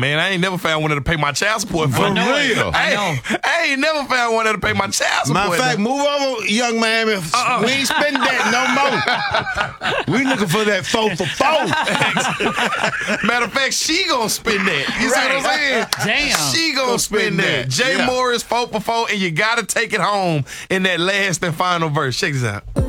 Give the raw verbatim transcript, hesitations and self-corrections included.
man. I ain't never found one that'll pay my child support for For me. real. I, know. I ain't never found one that'll pay my child support. Matter of fact, move over, young man. Uh-uh. We ain't spending that no more. We looking for that four for four. Matter of fact, she gonna spend that. You see what I'm saying? Damn. She gonna Go spend spend that. that. Jay Yeah. Morris, four for four, and you gotta take it home in that last and final verse. Check this out.